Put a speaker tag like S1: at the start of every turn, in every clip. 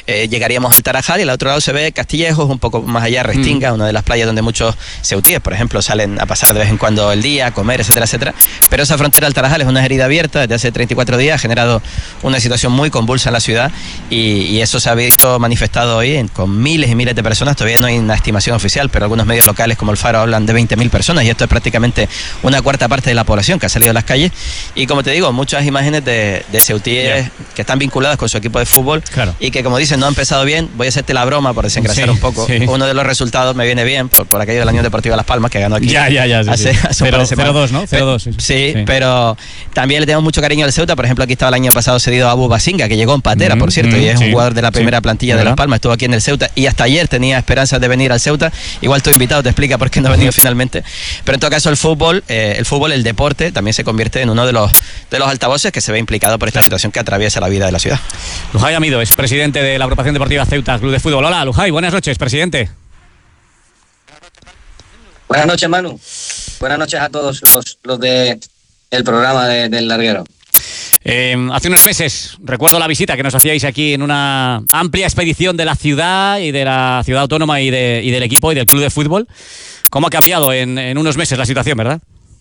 S1: llegaríamos al Tarajal y al otro lado se ve Castillejos, un poco más allá Restinga, una de las playas donde muchos ceutíes, por ejemplo, salen a pasar de vez en cuando el día, a comer, etcétera, etcétera. Pero esa frontera del Tarajal es una herida abierta desde hace 34 días, ha generado una situación muy convulsa en la ciudad y eso se ha visto manifestado hoy con miles y miles de personas. Todavía no hay una estimación oficial, pero algunos medios locales como El Faro hablan de 20.000 personas y esto es prácticamente una cuarta parte de la población que ha salido a las calles. Y como te digo, muchas imágenes de ceutíes que están vinculadas con su equipo de fútbol y que, como dicen, no ha empezado bien. Voy a hacerte la broma por desengrasar un poco. Uno de los resultados me viene bien por aquello de la Unión Deportiva Las Palmas que ganó aquí.
S2: Hace 0-2, ¿no? 0-2.
S1: Sí, pero también le tenemos mucho cariño al Ceuta. Por ejemplo, aquí estaba el año pasado cedido a Abu Basinga, que llegó en patera, por cierto, y es un jugador de la primera plantilla de Las Palmas. Estuvo aquí en el Ceuta y hasta ayer tenía esperanzas de venir al Ceuta. Igual tu invitado te explica por qué no ha venido finalmente. Pero en todo caso, el deporte, también se convierte en uno de los altavoces que se ve implicado por esta situación que atraviesa la vida de la ciudad.
S2: Lujay Amido es presidente de la Agrupación Deportiva Ceuta Club de Fútbol. Hola, Lujay, buenas noches, presidente.
S3: Buenas noches, Manu. Buenas noches a todos los de el programa del Larguero.
S2: Hace unos meses recuerdo la visita que nos hacíais aquí en una amplia expedición de la ciudad y de la ciudad autónoma y del equipo y del club de fútbol. ¿Cómo ha cambiado en unos meses la situación, verdad?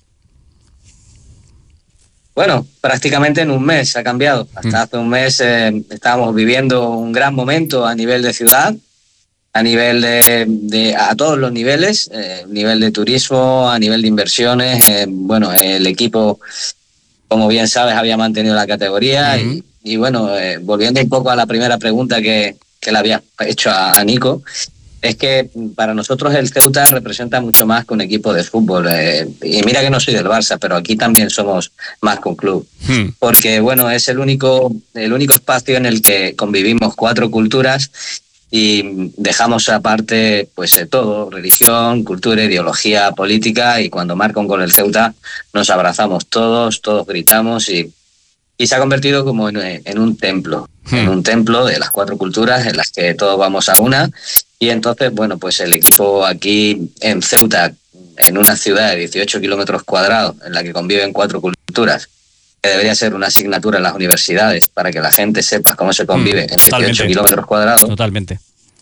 S3: Bueno, prácticamente en un mes ha cambiado. Hasta hace un mes estábamos viviendo un gran momento a nivel de ciudad, a nivel a todos los niveles, nivel de turismo, a nivel de inversiones. El equipo, como bien sabes, había mantenido la categoría y volviendo un poco a la primera pregunta que le había hecho a Nico, es que para nosotros el Ceuta representa mucho más que un equipo de fútbol. Y mira que no soy del Barça, pero aquí también somos más que un club. Porque, es el único espacio en el que convivimos 4 culturas y dejamos aparte todo, religión, cultura, ideología, política, y cuando marca un gol el Ceuta nos abrazamos todos gritamos y se ha convertido como en un templo, en un templo de las 4 culturas en las que todos vamos a una. Y entonces, el equipo aquí en Ceuta, en una ciudad de 18 kilómetros cuadrados, en la que conviven 4 culturas, que debería ser una asignatura en las universidades para que la gente sepa cómo se convive en 18 kilómetros cuadrados.
S2: Totalmente.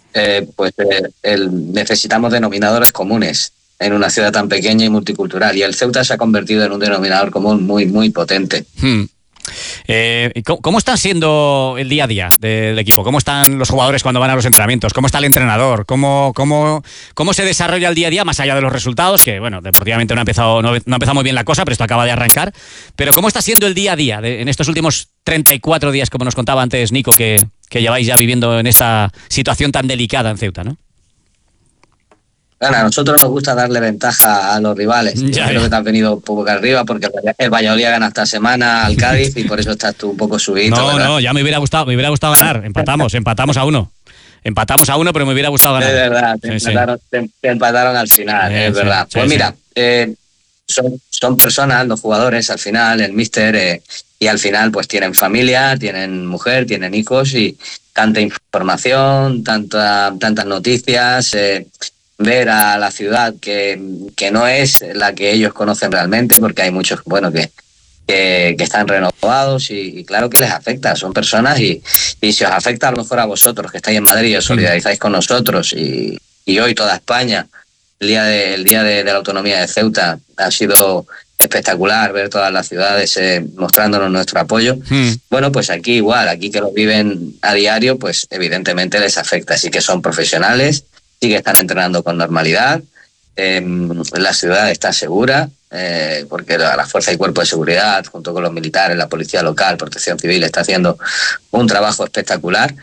S3: Necesitamos denominadores comunes en una ciudad tan pequeña y multicultural. Y el Ceuta se ha convertido en un denominador común muy, muy potente.
S2: ¿Cómo está siendo el día a día del equipo? ¿Cómo están los jugadores cuando van a los entrenamientos? ¿Cómo está el entrenador? ¿Cómo se desarrolla el día a día más allá de los resultados? Que deportivamente no ha empezado muy bien la cosa, pero esto acaba de arrancar. Pero ¿cómo está siendo el día a día en estos últimos 34 días, como nos contaba antes Nico, que lleváis ya viviendo en esta situación tan delicada en Ceuta, ¿no?
S3: Bueno, a nosotros nos gusta darle ventaja a los rivales. Creo que te has venido un poco arriba porque el Valladolid gana esta semana al Cádiz y por eso estás tú un poco subido.
S2: No, ya me hubiera gustado ganar. Empatamos a uno. Empatamos a uno, pero me hubiera gustado ganar.
S3: Es verdad, te empataron al final, es verdad. Pues mira, son personas, los jugadores, al final, el míster, y al final pues tienen familia, tienen mujer, tienen hijos y tanta información, tantas noticias, ver a la ciudad que no es la que ellos conocen realmente, porque hay muchos que están renovados y claro que les afecta, son personas y si os afecta a lo mejor a vosotros que estáis en Madrid y os solidarizáis con nosotros y hoy toda España, el día de la autonomía de Ceuta, ha sido espectacular ver todas las ciudades mostrándonos nuestro apoyo. Pues aquí igual, aquí que lo viven a diario, pues evidentemente les afecta, así que son profesionales, sí que están entrenando con normalidad, la ciudad está segura, porque la Fuerza y Cuerpo de Seguridad, junto con los militares, la Policía Local, Protección Civil, está haciendo un trabajo espectacular.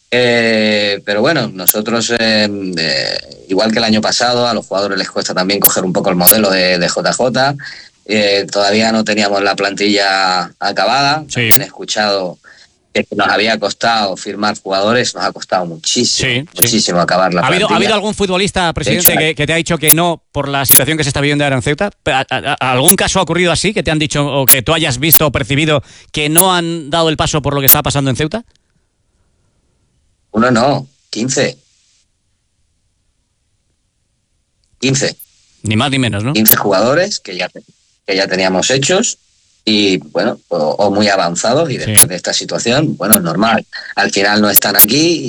S3: Pero nosotros, igual que el año pasado, a los jugadores les cuesta también coger un poco el modelo de JJ. Todavía no teníamos la plantilla acabada. También he escuchado que nos había costado firmar jugadores, nos ha costado muchísimo acabar la plantilla.
S2: ¿Ha habido algún futbolista, presidente, que te ha dicho que no por la situación que se está viviendo ahora en Ceuta? ¿Algún caso ha ocurrido así que te han dicho o que tú hayas visto o percibido que no han dado el paso por lo que está pasando en Ceuta?
S3: Uno no, 15. 15.
S2: Ni más ni menos, ¿no?
S3: 15 jugadores que ya teníamos hechos y, o muy avanzados y después de esta situación, es normal. Al final no están aquí